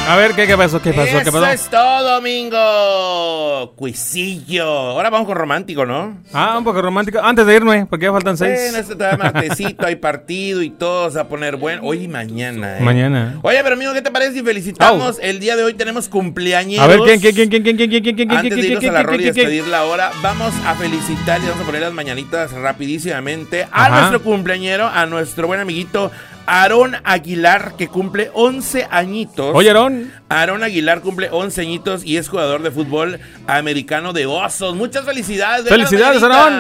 A ver, ¿qué pasó? ¿Qué pasó? Eso es todo, domingo. Cuisillo. Ahora vamos con romántico, ¿no? Un poco romántico. Antes de irme, porque ya faltan 6. Bueno, este te martesito, hay partido y todo, se va a poner bueno. Hoy y mañana, Mañana. Oye, pero amigo, ¿qué te parece si felicitamos? El día de hoy tenemos cumpleañeros. A ver, ¿quién? Antes de irnos a la rola y despedir la hora, vamos a felicitar y vamos a poner las mañanitas rapidísimamente a nuestro cumpleañero, a nuestro buen amiguito Aarón Aguilar, que cumple 11 añitos. Oye, Aarón. Aarón Aguilar cumple 11 añitos y es jugador de fútbol americano de Osos. Muchas felicidades. ¡Felicidades, Aarón!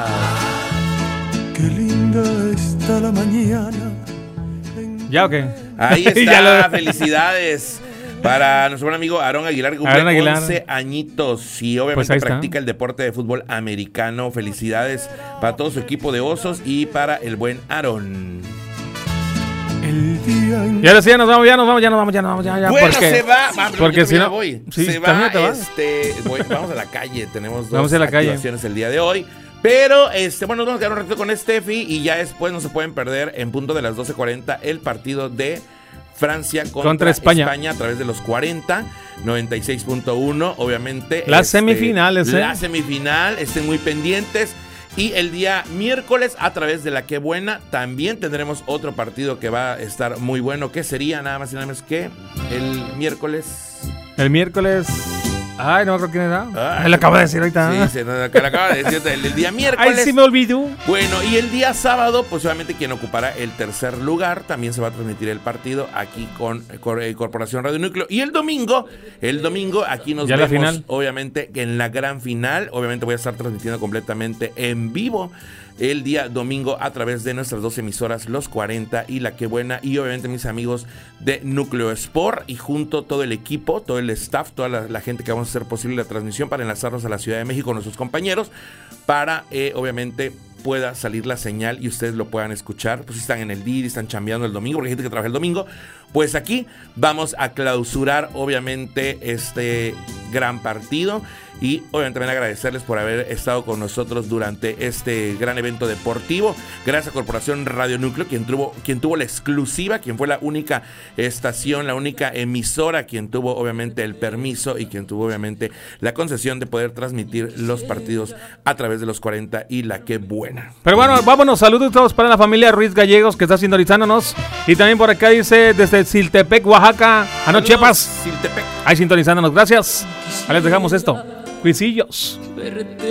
Qué linda está la mañana. ¿Ya o qué? Ahí está, felicidades para nuestro buen amigo Aarón Aguilar, que cumple 11 añitos y obviamente practica el deporte de fútbol americano. Felicidades para todo su equipo de Osos y para el buen Aarón. Y ahora sí, ya nos vamos. Bueno, se va. Porque si no, voy. Sí, se va. Vamos a la calle. Tenemos dos activaciones el día de hoy. Pero, bueno, nos vamos a quedar un ratito con Steffi y ya después no se pueden perder en punto de las 12:40 el partido de Francia contra España a través de los 40, 96.1, obviamente. Las semifinales, La semifinal, estén muy pendientes. Y el día miércoles, a través de La Qué Buena, también tendremos otro partido que va a estar muy bueno, que sería nada más y nada menos que el miércoles. El miércoles... Ay, no me acuerdo quién era. Me lo acabo de decir ahorita. Sí, lo acaba de decir el día miércoles. Ay, sí me olvidó. Bueno, y el día sábado, pues obviamente quien ocupará el tercer lugar, también se va a transmitir el partido aquí con Corporación Radio Núcleo. Y el domingo aquí nos vemos, final. Obviamente, en la gran final. Obviamente voy a estar transmitiendo completamente en vivo el día domingo a través de nuestras 2 emisoras, Los 40 y La Qué Buena, y obviamente mis amigos de Núcleo Sport, y junto todo el equipo, todo el staff, toda la gente que vamos a hacer posible la transmisión para enlazarnos a la Ciudad de México con nuestros compañeros, para obviamente pueda salir la señal y ustedes lo puedan escuchar. Pues si están en el día y están chambeando el domingo, porque hay gente que trabaja el domingo, pues aquí vamos a clausurar obviamente este gran partido. Y obviamente también agradecerles por haber estado con nosotros durante este gran evento deportivo. Gracias a Corporación Radio Núcleo, quien tuvo la exclusiva, quien fue la única estación, la única emisora, quien tuvo obviamente el permiso y quien tuvo obviamente la concesión de poder transmitir los partidos a través de los 40 y La Qué Buena. Pero bueno, vámonos, saludos todos para la familia Ruiz Gallegos que está sintonizándonos. Y también por acá dice desde Siltepec, Oaxaca, Chiapas. Siltepec. Ahí sintonizándonos, gracias. Ahí les dejamos esto. Cuisillos.